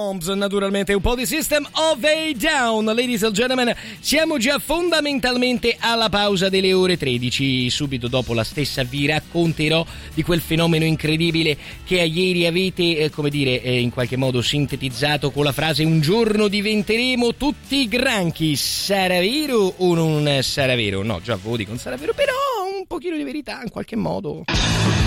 Bombs, naturalmente un po' di System of a Down. Ladies and gentlemen, siamo già fondamentalmente alla pausa delle ore 13. Subito dopo la stessa vi racconterò di quel fenomeno incredibile che ieri avete, in qualche modo sintetizzato con la frase un giorno diventeremo tutti granchi. Sarà vero o non sarà vero? No, già ve lo dico, non sarà vero, però un pochino di verità in qualche modo.